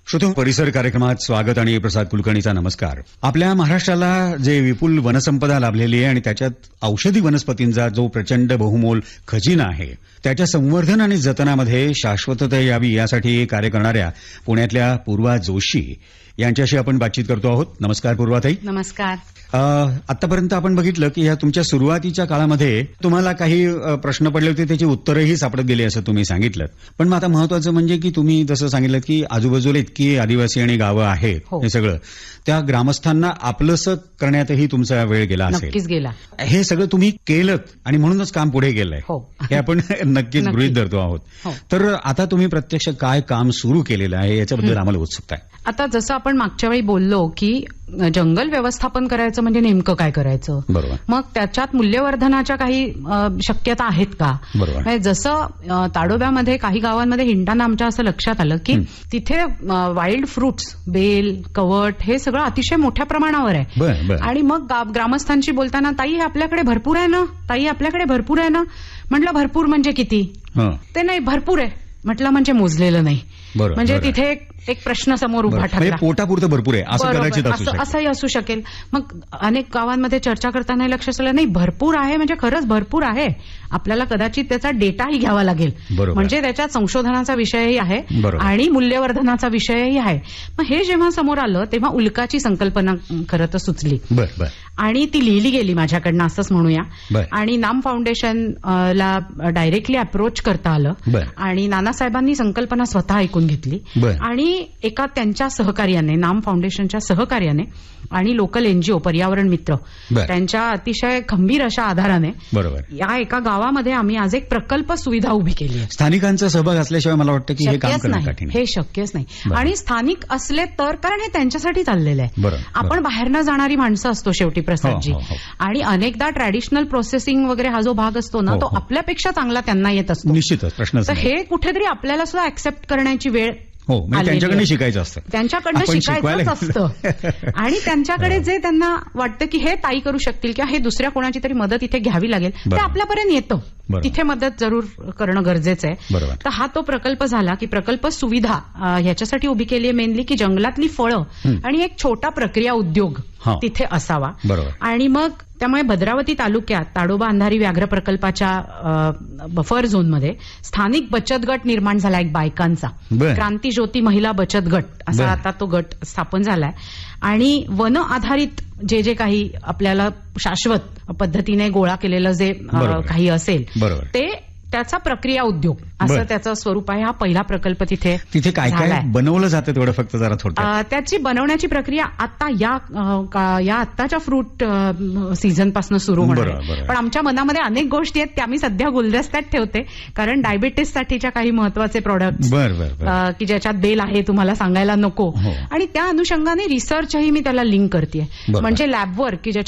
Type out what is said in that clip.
श्रोतो, परिसर कार्यक्रमात स्वागत आणि प्रसाद कुलकर्णीचा नमस्कार. आपल्या महाराष्ट्राला जे विपुल वनसंपदा लाभलेली आहे आणि त्याच्यात औषधी वनस्पतींचा जो प्रचंड बहुमोल खजिना आहे, त्याच्या संवर्धन आणि जतनामध्ये शाश्वतता यावी यासाठी कार्य करणाऱ्या पुण्यातल्या पूर्वा जोशी यांच्याशी आपण बातचीत करतो आहोत. नमस्कार पूर्वाताई. नमस्कार. आतापर्यंत आपण बघितलं की या तुमच्या सुरुवातीच्या काळामध्ये तुम्हाला काही प्रश्न पडले होते, त्याची उत्तरही सापडत गेली असं तुम्ही सांगितलं. पण आता महत्वाचं म्हणजे की तुम्ही जसं सांगितलं की आजूबाजूला इतकी आदिवासी आणि गावं आहेत, हे सगळं त्या ग्रामस्थांना आपलंसं करण्यातही तुमचा वेळ गेला असेल. नक्कीच गेला. हे सगळं तुम्ही केलं आणि म्हणूनच काम पुढे गेलंय, हे आपण नक्कीच गृहीत धरतो आहोत. तर आता तुम्ही प्रत्यक्ष काय काम सुरू केलेलं आहे याच्याबद्दल आम्हाला उत्सुकता आहे. आता जसं आपण मागच्या वेळी बोललो की जंगल व्यवस्थापन करायचं म्हणजे नेमकं काय करायचं, बरोबर. मग त्याच्यात मूल्यवर्धनाच्या काही शक्यता आहेत का. बरोबर. जसं ताडोब्यामध्ये काही गावांमध्ये हिंडताना आमच्या असं लक्षात आलं की तिथे वाईल्ड फ्रुट्स, बेल, कवट हे सगळं अतिशय मोठ्या प्रमाणावर आहे. आणि मग ग्रामस्थांशी बोलताना, ताई हे आपल्याकडे भरपूर आहे ना, ताई आपल्याकडे भरपूर आहे ना. म्हटलं भरपूर म्हणजे किती, ते नाही भरपूर आहे म्हटलं म्हणजे मोजलेलं नाही. म्हणजे तिथे एक प्रश्न समोर उभा ठरला. पोटापुरतं भरपूर आहे असं कदाचित असंही असू शकेल. मग अनेक गावांमध्ये चर्चा करताना लक्षात आलं नाही भरपूर आहे म्हणजे खरंच भरपूर आहे. आपल्याला कदाचित त्याचा डेटाही घ्यावा लागेल, म्हणजे त्याच्यात संशोधनाचा विषयही आहे आणि मूल्यवर्धनाचा विषयही आहे. मग हे जेव्हा समोर आलं तेव्हा उल्काची संकल्पना खरं तर सुचली आणि ती लिहिली गेली माझ्याकडनं असंच म्हणूया. आणि नाम फाउंडेशनला डायरेक्टली अप्रोच करता आलं आणि नानासाहेबांनी संकल्पना स्वतः ऐकून घेतली आणि एका त्यांच्या सहकार्याने, नाम फाउंडेशनच्या सहकार्याने आणि लोकल एनजीओ पर्यावरण मित्र त्यांच्या अतिशय खंबीर अशा आधाराने या एका गावामध्ये आम्ही आज एक प्रकल्प सुविधा उभी केली आहे. स्थानिकांचा सहभाग असल्याशिवाय मला वाटतं की हे काम करणं कठीण आहे. हे शक्यच नाही. आणि स्थानिक असले तर, कारण हे त्यांच्यासाठी चाललेलं आहे. आपण बाहेरनं जाणारी माणसं असतो शेवटी प्रसादजी, आणि अनेकदा ट्रॅडिशनल प्रोसेसिंग वगैरे हा जो भाग असतो ना, तो आपल्यापेक्षा चांगला त्यांना येत असतो. निश्चितच प्रश्न. तर हे कुठेतरी आपल्याला सुद्धा ऍक्सेप्ट करण्याची वेळ त्यांच्याकडनं शिकायचं असतं, त्यांच्याकडनं शिकायचंच असतं. आणि त्यांच्याकडे जे त्यांना वाटतं की हे ताई करू शकतील किंवा हे दुसऱ्या कोणाची तरी मदत इथे घ्यावी लागेल, ते आपल्यापर्यंत येतं. तिथे मदत जरूर करणं गरजेचं आहे. तर हा तो प्रकल्प झाला की प्रकल्प सुविधा ह्याच्यासाठी उभी केली आहे मेनली की जंगलातली फळं आणि एक छोटा प्रक्रिया उद्योग तिथे असावा. आणि मग त्यामुळे भद्रावती तालुक्यात ताडोबा अंधारी व्याघ्र प्रकल्पाच्या बफर झोनमध्ये स्थानिक बचत गट निर्माण झाला एक बायकांचा, क्रांती ज्योती महिला बचत गट असा आता तो गट स्थापन झालाय. आणि वन आधारित जे काही आपल्याला शाश्वत पद्धतीने गोळा केलेलं जे काही असेल ते त्याचा प्रक्रिया उद्योग असं त्याचं स्वरूप आहे. हा पहिला प्रकल्प तिथे काय काय बनवलं जातं तेवढं फक्त जरा थोडं. त्याची बनवण्याची प्रक्रिया आता या आत्ताच्या फ्रूट सीझन पासून सुरू होणार आहे. पण आमच्या मनामध्ये अनेक गोष्टी आहेत त्या मी सध्या गुलदस्त्यात ठेवते, कारण डायबिटीस साठीच्या काही महत्वाचे प्रॉडक्ट्स की ज्याच्यात बेल आहे तुम्हाला सांगायला नको, आणि त्या अनुषंगाने रिसर्चही मी त्याला लिंक करते. म्हणजे लॅबवर की